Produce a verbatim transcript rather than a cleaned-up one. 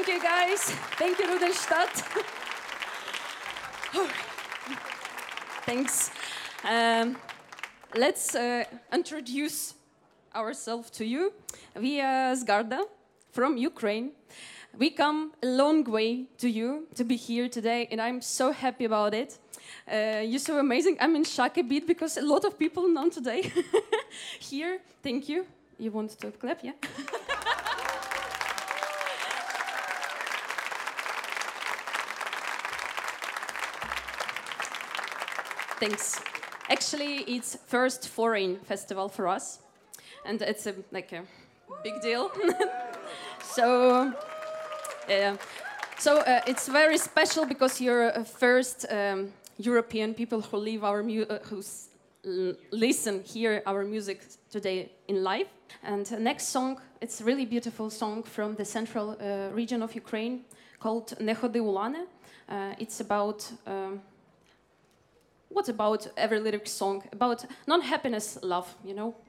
Thank you, guys. Thank you, Rudenstadt. Thanks. Um, let's uh, introduce ourselves to you. We are Zgarda from Ukraine. We come a long way to you to be here today, and I'm so happy about it. Uh, you're so amazing. I'm in shock a bit because a lot of people know today here. Thank you. You want to clap, yeah? Thanks. Actually, it's first foreign festival for us, and it's a, like a big deal. so, uh, so uh, it's very special because you're a first um, European people who live our mu- uh, who listen, hear our music today in live. And the next song, it's a really beautiful song from the central uh, region of Ukraine called "Ne ходи у лани." Uh, it's about. Um, What about every lyric song? About non-happiness, love, you know?